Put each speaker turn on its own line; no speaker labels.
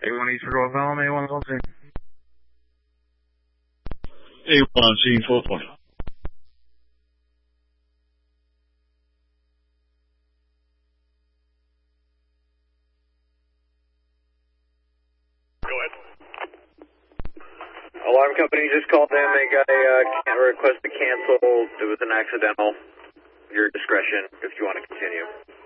A1 East for Golf Elm, A1 on scene.
A1 on scene, 420.
Alarm company just called in. They got a request to cancel. It was an accidental. Your discretion if you want to continue.